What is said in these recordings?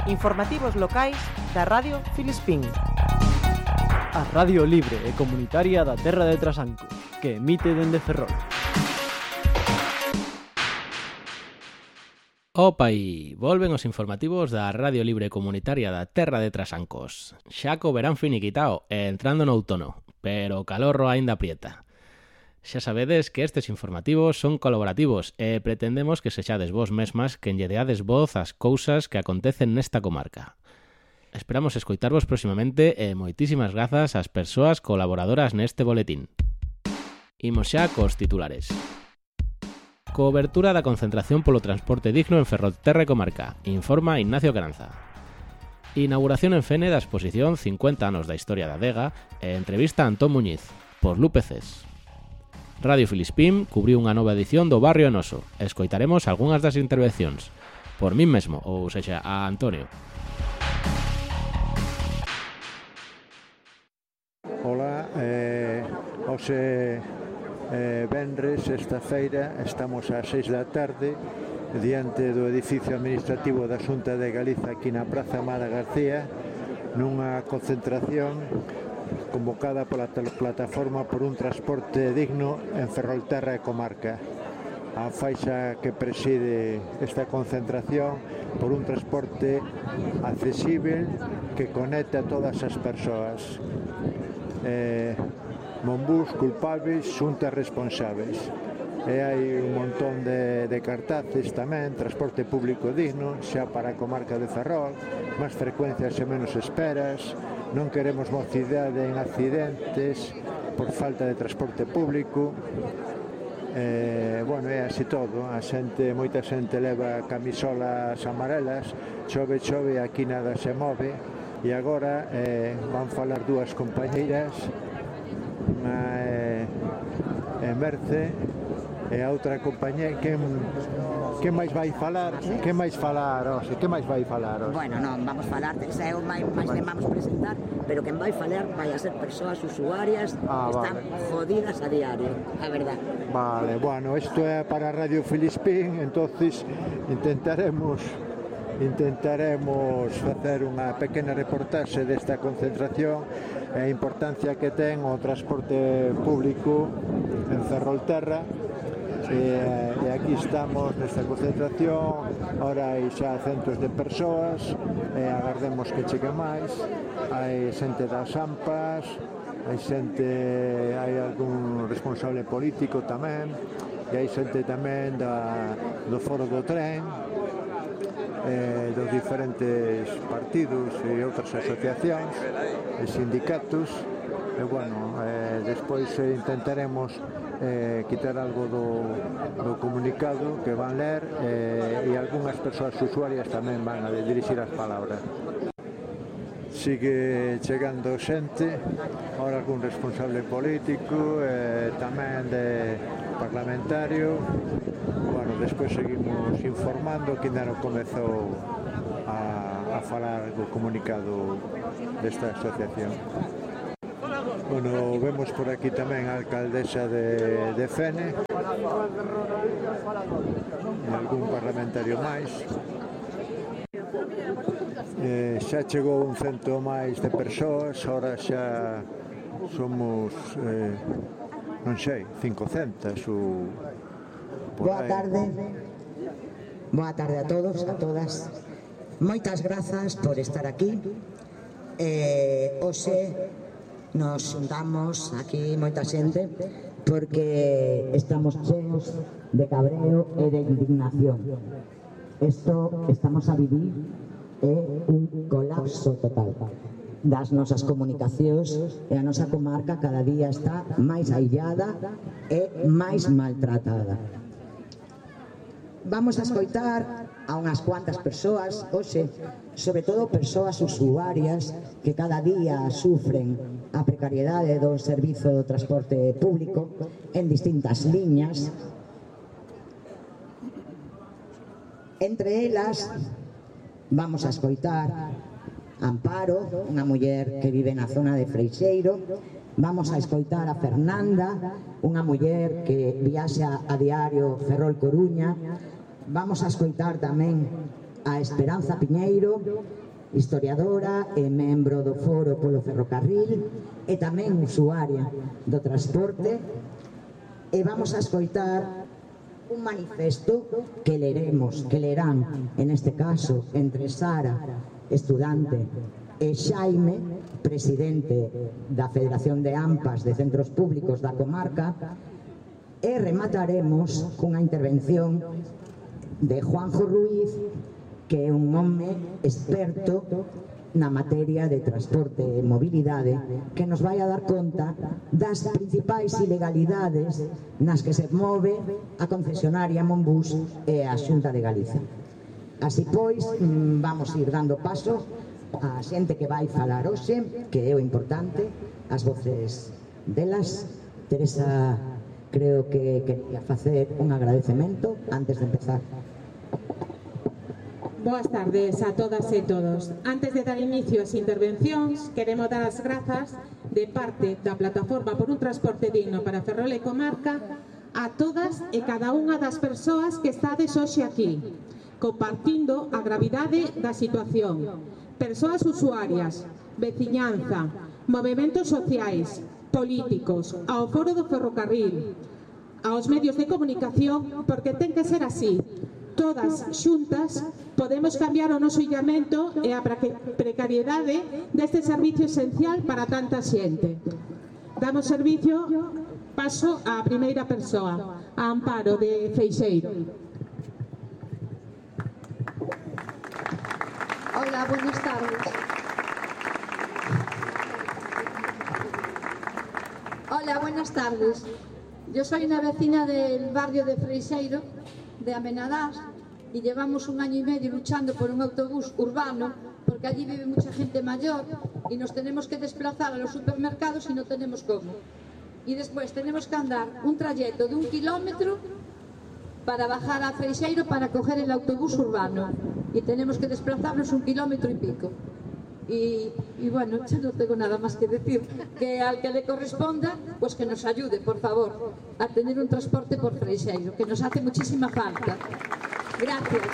Informativos locais da Radio Filispín. A radio libre e comunitaria da Terra de Trasanco, que emite dende Ferrol. Opa, e volven os informativos da Radio Libre Comunitaria da Terra de Trasancos. Xa co verán finiquitao e entrando no outono, pero o calorro aínda aprieta. Xa sabedes que estes informativos son colaborativos e pretendemos que sexades vos mesmas quen lle deades voz ás cousas que acontecen nesta comarca. Esperamos escoitarvos próximamente e moitísimas grazas ás persoas colaboradoras neste boletín. Imos xa cos titulares. Cobertura da concentración polo transporte digno en Ferrolterra e comarca, informa Ignacio Caranza. Inauguración en Fene da exposición 50 anos da historia da adega e entrevista a Antón Muñiz, por Lupe Cés. Radio Filispín cubriu unha nova edición do Barrio Noso. Escoitaremos algunhas das intervencións, por min mesmo, ou sexa, a Antonio. Hola, hoxe venres, esta feira, estamos ás 6 da tarde diante do edificio administrativo da Xunta de Galiza aquí na Praza Amada García, nunha concentración convocada pola plataforma por un transporte digno en Ferrolterra e comarca. A faixa que preside esta concentración por un transporte accesible que conecta a todas as persoas. Monbús culpables, xuntas responsables. E hai un montón de cartaces tamén, transporte público digno, xa para a comarca de Ferrol, máis frecuencias e menos esperas, non queremos mocidade en accidentes por falta de transporte público. Bueno, é así todo, moita xente leva camisolas amarelas, chove, aquí nada se move, e agora van falar dúas compañeiras, unha Merce e a outra compañera. Que máis vai falar? Que máis vai falar hoxe? Bueno, non, vamos falar, xa é o máis que vamos presentar, pero quen vai falar vai a ser persoas usuarias que están jodidas a diario, a verdad. Vale, bueno, isto é para Radio Filispín, entonces intentaremos facer unha pequena reportaxe desta concentración e a importancia que ten o transporte público en Ferrolterra. E aquí estamos nesta concentración, ora hai xa centos de persoas e agardemos que chegue máis. Hai xente das AMPAs, hai algún responsable político tamén, e hai xente tamén do foro do tren, dos diferentes partidos e outras asociacións e sindicatos. E bueno, despois intentaremos quitar algo do comunicado que van ler e algunhas persoas usuarias tamén van a dirixir as palabras. Sigue chegando xente, ahora algún responsable político, tamén de parlamentario. Bueno, despois seguimos informando que ainda non comezou a falar do comunicado desta asociación. Bueno, vemos por aquí tamén a alcaldesa de Fene e algún parlamentario máis. Xa chegou un cento máis de persoas, ahora xa somos, non sei, 500 ou por aí. Boa tarde a todos, a todas. Moitas grazas por estar aquí. Hoxe nos juntamos aquí moita xente porque estamos cheos de cabreo e de indignación. Isto estamos a vivir é un colapso total das nosas comunicacións e a nosa comarca cada día está máis aillada e máis maltratada. Vamos a escoitar a unhas cuantas persoas hoxe, sobre todo persoas usuarias que cada día sufren a precariedade do servizo de transporte público en distintas liñas. Entre elas vamos a escoitar a Amparo, unha muller que vive na zona de Freixeiro. Vamos a escoitar a Fernanda, unha muller que viaxa a diario Ferrol-Coruña. Vamos a escoitar tamén a Esperanza Piñeiro, historiadora e membro do Foro polo Ferrocarril e tamén usuaria do transporte, e vamos a escoitar un manifesto que lerán, en este caso, entre Sara, estudante, e Xaime, presidente da Federación de AMPAs de Centros Públicos da comarca, e remataremos cunha intervención de Juanjo Ruiz, que é un home experto na materia de transporte e mobilidade, que nos vai a dar conta das principais ilegalidades nas que se move a concesionaria Monbus e a Xunta de Galicia. Así pois, vamos ir dando paso a xente que vai falar hoxe, que é o importante, as voces delas. Teresa, creo que quería facer un agradecemento antes de empezar. Boas tardes a todas e todos. Antes de dar inicio ás intervencións, queremos dar as grazas de parte da Plataforma por un Transporte Digno para Ferrol e Comarca a todas e cada unha das persoas que estades hoxe aquí, compartindo a gravidade da situación. Persoas usuarias, veciñanza, movementos sociais, políticos, ao Foro do Ferrocarril, aos medios de comunicación, porque ten que ser así. Todas xuntas podemos cambiar o noso illamento e a precariedade deste servicio esencial para tanta xente. Damos servicio, paso á primeira persoa, a Amparo de Freixeiro. Hola, buenas tardes. Hola, buenas tardes. Yo soy una vecina del barrio de Freixeiro, de Amenadás, y llevamos 1 año y medio luchando por un autobús urbano, porque allí vive mucha gente mayor y nos tenemos que desplazar a los supermercados y no tenemos cómo. Y después tenemos que andar un trayecto de 1 kilómetro para bajar a Freixeiro para coger el autobús urbano, y tenemos que desplazarnos 1 kilómetro y pico. Y bueno, yo no tengo nada más que decir, que al que le corresponda, pues que nos ayude, por favor, a tener un transporte por Freixeiro, que nos hace muchísima falta. Gracias.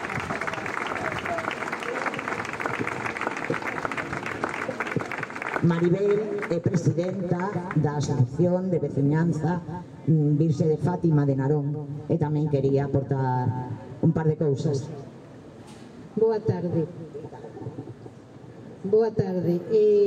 Maribel é presidenta da Asociación de Veciñanza Virxe de Fátima de Narón, e tamén quería aportar un par de cousas. Boa tarde. Boa tarde.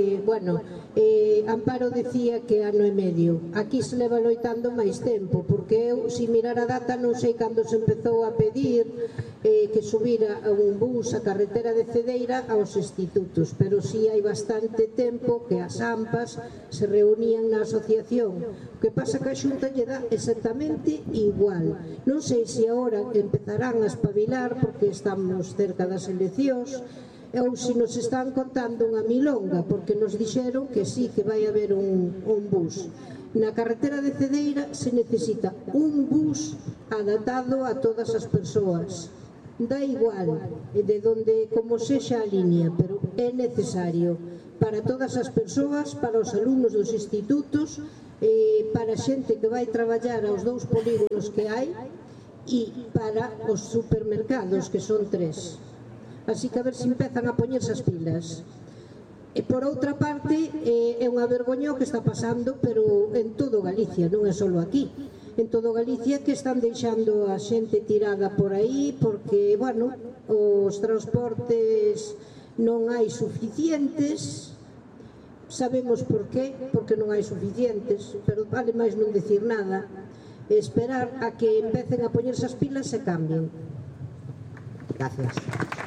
Amparo decía que 1 ano e medio. Aquí se leva loitando máis tempo, porque eu, se mirar a data, non sei cando se empezou a pedir que subira un bus a carretera de Cedeira aos institutos, pero si hai bastante tempo que as AMPAs se reunían na asociación. O que pasa que a Xunta lle dá exactamente igual. Non sei se agora empezarán a espabilar, porque estamos cerca das eleccións, ou se nos están contando unha milonga, porque nos dixeron que sí, que vai haber un bus. Na carretera de Cedeira se necesita un bus adaptado a todas as persoas. Da igual de donde, como sexa a línea, pero é necesario para todas as persoas, para os alumnos dos institutos, para a xente que vai traballar aos 2 polígonos que hai, e para os supermercados, que son 3. Así que a ver se empezan a poñerse as pilas. E por outra parte, é unha vergoña o que está pasando, pero en todo Galicia, non é só aquí. En todo Galicia, que están deixando a xente tirada por aí, porque, bueno, os transportes non hai suficientes. Sabemos por qué, porque non hai suficientes, pero vale máis non decir nada, e esperar a que empecen a poñerse as pilas e cambien. Gracias.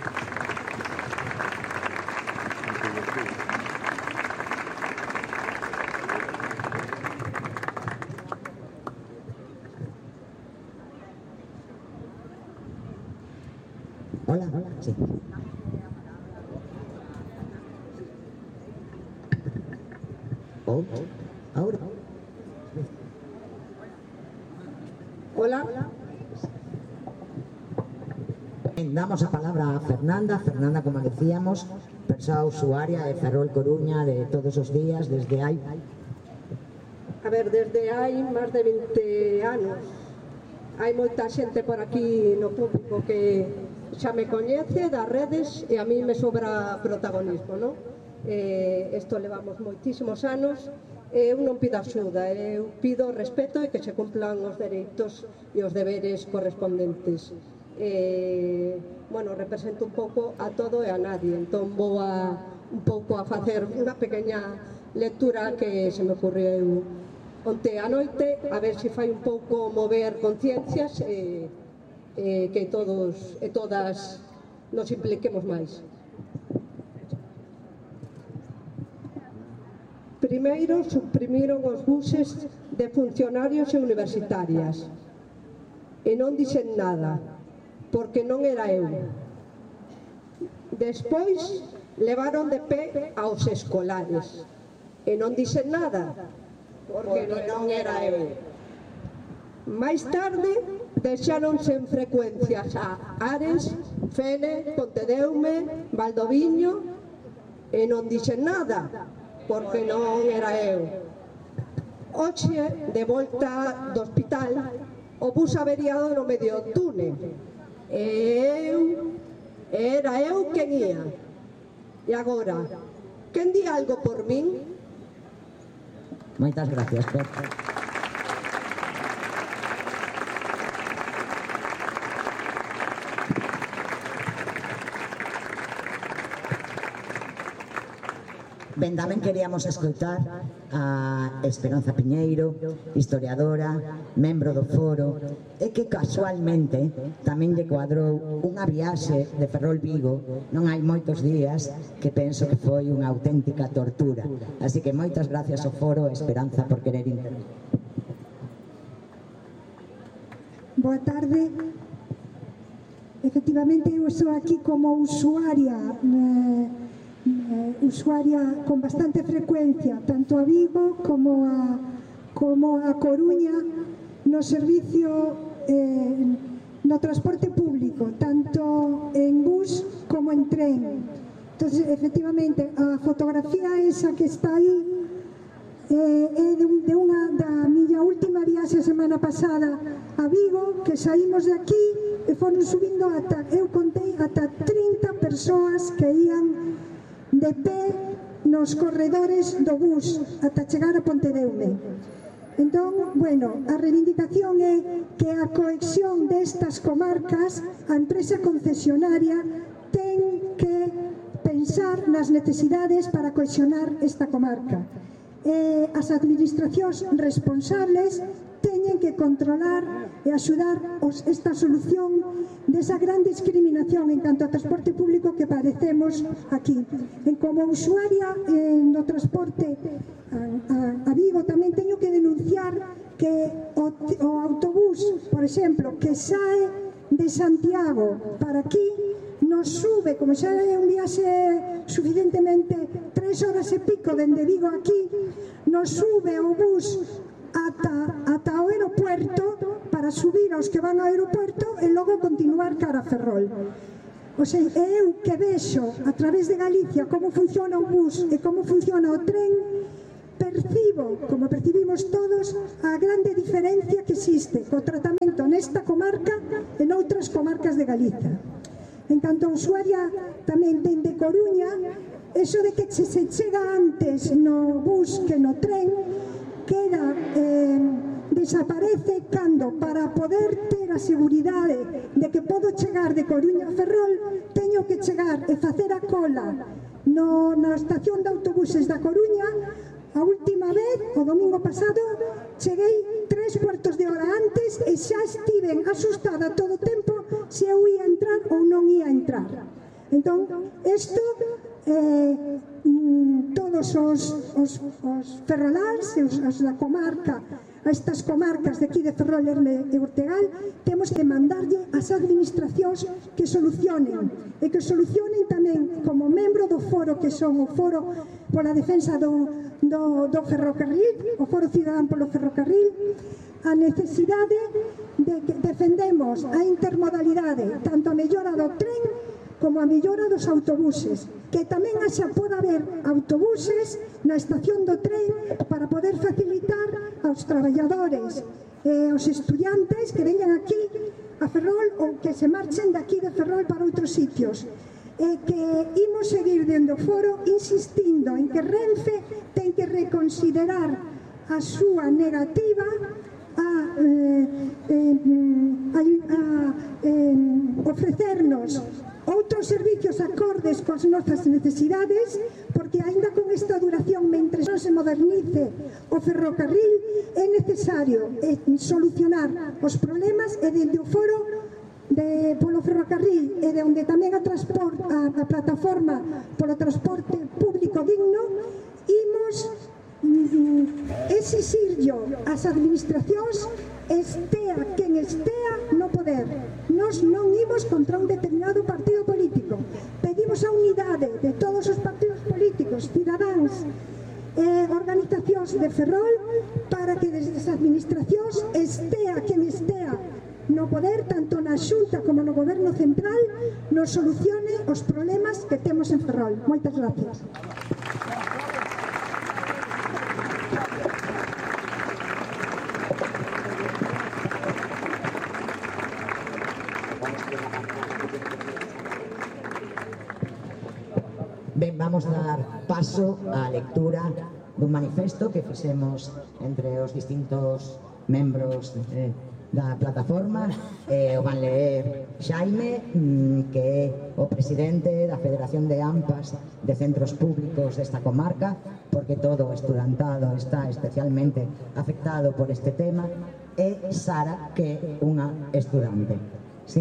Hola, sí. Ahora. Hola. Damos a palabra a Fernanda. Fernanda, como decíamos, persoa usuaria de Ferrol Coruña de todos os días, desde hai... A ver, desde hai máis de 20 anos. Hai moita xente por aquí no público que xa me coñece das redes e a mí me sobra protagonismo, non? Isto levamos moitísimos anos e eu non pido axuda, eu pido respeto e que se cumplan os dereitos e os deberes correspondentes. Bueno, represento un pouco a todo e a nadie, entón vou un pouco a facer unha pequena lectura que se me ocurriu onte a noite, a ver se fai un pouco mover conciencias e que todos e todas nos impliquemos máis. Primeiro, suprimiron os buses de funcionarios e universitarias e non dixen nada, porque non era eu. Despois, levaron de pé aos escolares e non dixen nada, porque non era eu. Máis tarde, deixáronse en frecuencias a Ares, Fene, Pontedeume, Valdoviño e non dixen nada, porque non era eu. Hoxe, de volta do hospital, o bus averiado no medio do túnel. Era eu quen ia. E agora, quen di algo por min? Moitas gracias, Pepe. Ben, tamén queríamos escoitar a Esperanza Piñeiro, historiadora, membro do foro, e que casualmente tamén lle cuadrou unha viaxe de Ferrol Vigo non hai moitos días que penso que foi unha auténtica tortura. Así que moitas gracias ao foro e Esperanza por querer intervenir. Boa tarde. Efectivamente, eu estou aquí como usuaria con bastante frecuencia, tanto a Vigo como a Coruña, no servicio no transporte público, tanto en bus como en tren. Entonces, efectivamente, a fotografía esa que está aí é da miña última viaxe a semana pasada a Vigo, que saímos de aquí e foron subindo eu contei ata 30 persoas que ían de pé nos corredores do bus ata chegar a Pontedeume. Entón, bueno, a reivindicación é que a cohesión destas comarcas, a empresa concesionaria ten que pensar nas necesidades para cohesionar esta comarca. As administracións responsables teñen que controlar e axudar esta solución desa gran discriminación en canto ao transporte público que padecemos aquí. Como usuaria no transporte a Vigo tamén teño que denunciar que o autobús, por exemplo, que sae de Santiago para aquí, nos sube, como xa é un viaxe suficientemente 3 horas e pico dende Vigo aquí, nos sube o bus ata o aeropuerto para subir aos que van ao aeropuerto e logo continuar cara a Ferrol. O sea, eu que vexo a través de Galicia como funciona o bus e como funciona o tren, percibo, como percibimos todos, a grande diferencia que existe co tratamento nesta comarca e noutras comarcas de Galicia. En canto a usuaria tamén dende Coruña, eso de que se chega antes no bus que no tren desaparece cando, para poder ter a seguridade de que podo chegar de Coruña a Ferrol, teño que chegar e facer a cola na estación de autobuses da Coruña. A última vez, o domingo pasado, cheguei 3/4 de hora antes e xa estiven asustada todo o tempo se eu ia entrar ou non ia entrar. Entón, isto todos os ferroláns e os da comarca, estas comarcas de aquí de Ferrol, Lerme e Ortegal, temos que mandarlle ás administracións que solucionen e que solucionen tamén, como membro do foro que son o foro pola defensa do ferrocarril, o foro cidadán polo ferrocarril, a necesidade de que defendemos a intermodalidade, tanto a mellora do tren como a mellora dos autobuses, que tamén xa poda haber autobuses na estación do tren para poder facilitar aos traballadores e aos estudiantes que veñan aquí a Ferrol ou que se marchen daqui de Ferrol para outros sitios. E que imos seguir dende o foro insistindo en que Renfe ten que reconsiderar a súa negativa a ofrecernos outros servicios acordes coas nosas necesidades, porque aínda con esta duración, mentre non se modernice o ferrocarril, é necesario solucionar os problemas e dende o foro polo ferrocarril e de onde tamén a plataforma polo transporte público digno, imos exixirlo ás administracións, estea quen estea no poder. Nos non imos contra un determinado partido político, pedimos a unidade de todos os partidos políticos, cidadáns e organizacións de Ferrol para que desde as administracións estea quen estea no poder, tanto na Xunta como no Goberno Central, nos solucione os problemas que temos en Ferrol. Moitas gracias. Ben, vamos a dar paso á lectura dun manifesto que fixemos entre os distintos membros da plataforma. O van ler Xaime, que é o presidente da Federación de AMPAs de Centros Públicos desta comarca, porque todo o estudantado está especialmente afectado por este tema, e Sara, que é unha estudante. Sí.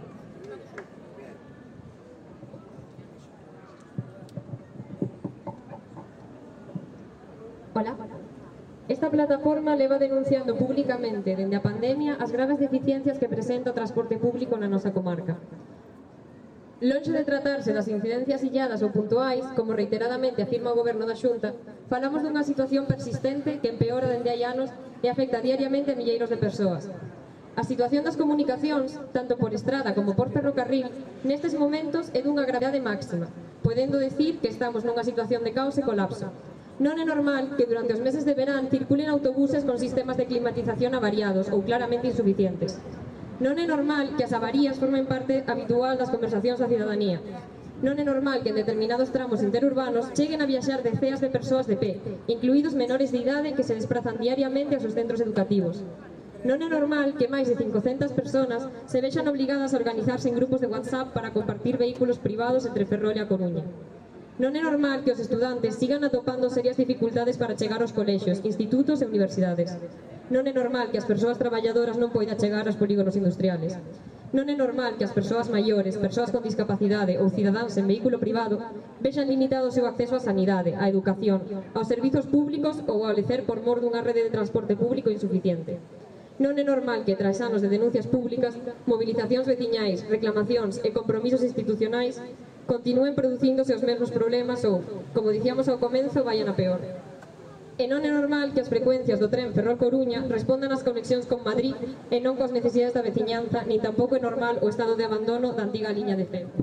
Hola. Esta plataforma leva denunciando públicamente dende a pandemia as graves deficiencias que presenta o transporte público na nosa comarca. Lonxe de tratarse das incidencias illadas ou puntuais, como reiteradamente afirma o Goberno da Xunta, falamos dunha situación persistente que empeora dende hai anos e afecta diariamente a milleiros de persoas. A situación das comunicacións, tanto por estrada como por ferrocarril, nestes momentos é dunha gravedade máxima, podendo decir que estamos nunha situación de caos e colapso. Non é normal que durante os meses de verán circulen autobuses con sistemas de climatización avariados ou claramente insuficientes. Non é normal que as avarías formen parte habitual das conversacións da cidadanía. Non é normal que en determinados tramos interurbanos cheguen a viaxar deceas de persoas de pé, incluídos menores de idade que se desplazan diariamente aos seus centros educativos. Non é normal que máis de 500 persoas se vexan obligadas a organizarse en grupos de WhatsApp para compartir vehículos privados entre Ferrol e a Coruña. Non é normal que os estudantes sigan atopando serias dificultades para chegar aos colexios, institutos e universidades. Non é normal que as persoas traballadoras non poidan chegar aos polígonos industriales. Non é normal que as persoas maiores, persoas con discapacidade ou cidadáns en vehículo privado vexan limitado o seu acceso á sanidade, á educación, aos servizos públicos ou ao lecer por mor dunha rede de transporte público insuficiente. Non é normal que, tras anos de denuncias públicas, movilizacións veciñais, reclamacións e compromisos institucionais, continúen producíndose os mesmos problemas ou, como dicíamos ao comenzo, vayan a peor. E non é normal que as frecuencias do tren Ferrol-Coruña respondan ás conexións con Madrid e non coas necesidades da veciñanza, nin tampouco é normal o estado de abandono da antiga liña de tren.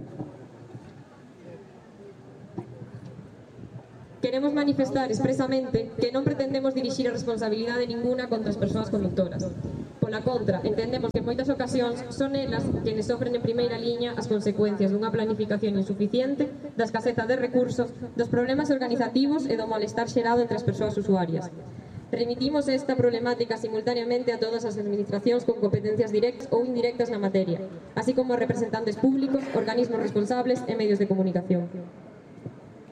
Queremos manifestar expresamente que non pretendemos dirixir a responsabilidade ninguna contra as persoas conductoras. Pola contra, entendemos que en moitas ocasións son elas quenes sofren en primeira liña as consecuencias dunha planificación insuficiente, da escaseza de recursos, dos problemas organizativos e do malestar xerado entre as persoas usuarias. Remitimos esta problemática simultaneamente a todas as administracións con competencias directas ou indirectas na materia, así como a representantes públicos, organismos responsables e medios de comunicación.